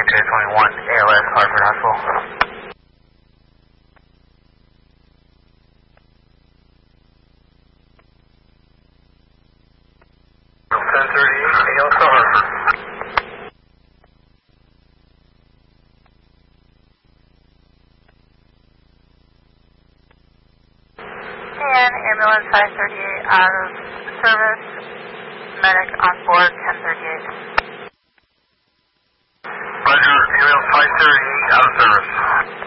21, ALS, Hartford Hospital. 1038, ALS, Hartford. And ambulance 538 out of service, medic on board 1038. Roger, ambulance 538 out of service.